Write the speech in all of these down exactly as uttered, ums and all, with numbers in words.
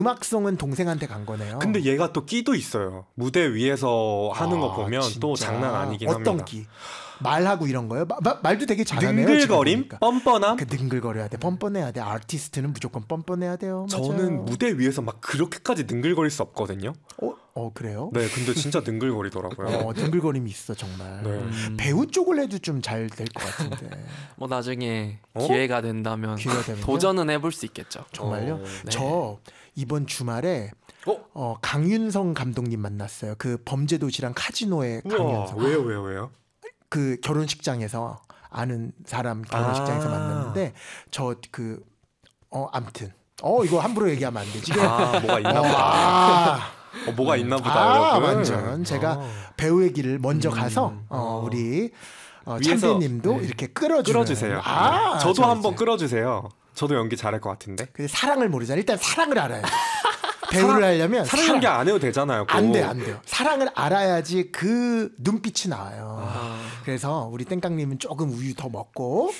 음악성은 동생한테 간 거네요. 근데 얘가 또 끼도 있어요. 무대 위에서 하는 아, 거 보면 진짜? 또 장난 아니긴 어떤 합니다. 끼? 말하고 이런 거요? 마, 마, 말도 되게 잘하네요. 능글거림? 뻔뻔함? 그 능글거려야 돼. 뻔뻔해야 돼. 아티스트는 무조건 뻔뻔해야 돼요. 맞아요. 저는 무대 위에서 막 그렇게까지 능글거릴 수 없거든요. 어, 어 그래요? 네, 근데 진짜 능글거리더라고요. 어, 능글거림이 있어 정말. 네. 음, 배우 쪽을 해도 좀 잘 될 것 같은데. 뭐 나중에 어? 기회가 된다면 기회가 되면요? 도전은 해볼 수 있겠죠. 정말요? 어, 네. 저 이번 주말에 어? 어, 강윤성 감독님 만났어요. 그 범죄도시랑 카지노의 우와, 강윤성. 왜요, 왜요, 왜요? 그 결혼식장에서 아는 사람 결혼식장에서 아. 만났는데 저 그 어 아무튼 어 이거 함부로 얘기하면 안 되지. 아, 뭐가 있나 어, 보다. 아, 어, 뭐가 있나 보다, 아, 여러분. 완전 제가 어. 배우의 길을 먼저 음, 가서 어, 어. 우리 어, 위에서, 참배님도 네. 이렇게 끌어주는. 끌어주세요. 아, 네. 저도 저 한번 이제. 끌어주세요. 저도 연기 잘할 것 같은데. 근데 사랑을 모르잖아. 일단 사랑을 알아야 돼. 배우를 하려면 사랑 연기 안 해도 되잖아요. 꼭. 안 돼, 안 돼요. 사랑을 알아야지 그 눈빛이 나와요. 아, 그래서 우리 땡깡님은 조금 우유 더 먹고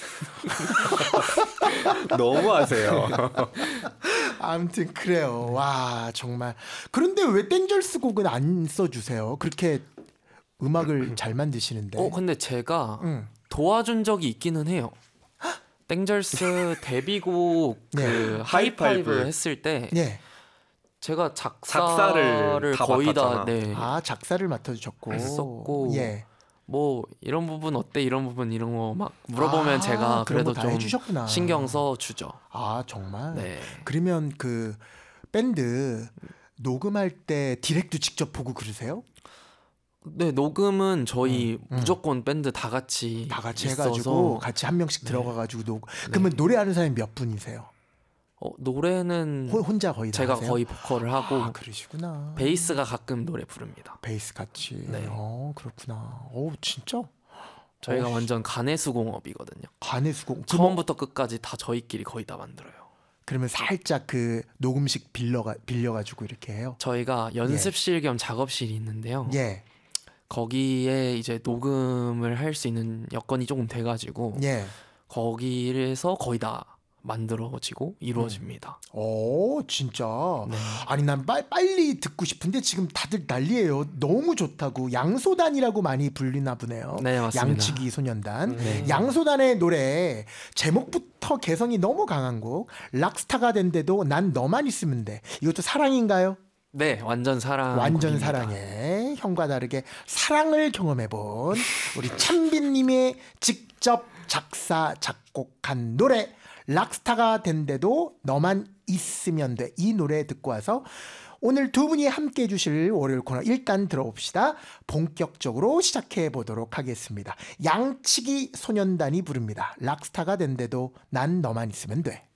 너무하세요. 아무튼 그래요. 와 정말. 그런데 왜 땡절스 곡은 안 써주세요? 그렇게 음악을 잘 만드시는데. 어 근데 제가 응. 도와준 적이 있기는 해요. 땡절스 데뷔곡 네. 그 하이파이브. 하이파이브 했을 때 예. 제가 작사를, 작사를 다 거의 다 맡았잖아. 네. 아 작사를 맡아주셨고. 했었고. 예. 뭐 이런 부분 어때 이런 부분 이런 거 막 물어보면 아, 제가 그런 그래도 거다 좀 해주셨구나. 신경 써 주죠. 아 정말. 네. 그러면 그 밴드 녹음할 때 디렉도 직접 보고 그러세요? 네 녹음은 저희 음, 음. 무조건 밴드 다 같이 다 같이 있어서 해가지고 같이 한 명씩 네. 들어가가지고 녹. 그러면 노래하는 사람이 몇 분이세요? 어, 노래는 호, 혼자 거의 다 제가 하세요? 거의 보컬을 하고 아, 그러시구나. 베이스가 가끔 노래 부릅니다. 베이스 같이. 네. 어 그렇구나. 오 진짜. 저희가 어, 완전 가내수공업이거든요. 간해수공. 처음부터 끝까지 다 저희끼리 거의 다 만들어요. 그러면 살짝 그 녹음식 빌려가 빌려가지고 이렇게 해요. 저희가 연습실 겸 작업실이 있는데요. 예, 거기에 이제 녹음을 할 수 있는 여건이 조금 돼가지고 예. 거기에서 거의 다 만들어지고 이루어집니다. 오 진짜. 네. 아니 난 빨, 빨리 듣고 싶은데 지금 다들 난리예요. 너무 좋다고. 양소단이라고 많이 불리나 보네요. 네, 맞습니다. 양치기 소년단. 네. 양소단의 노래 제목부터 개성이 너무 강한 곡. 락스타가 된데도 난 너만 있으면 돼. 이것도 사랑인가요? 네, 완전 사랑. 완전 곡입니다. 사랑해. 형과 다르게 사랑을 경험해본 우리 찬빈님의 직접 작사 작곡한 노래 락스타가 된데도 너만 있으면 돼. 이 노래 듣고 와서 오늘 두 분이 함께 해주실 월요일 코너 일단 들어봅시다. 본격적으로 시작해 보도록 하겠습니다. 양치기 소년단이 부릅니다. 락스타가 된데도 난 너만 있으면 돼.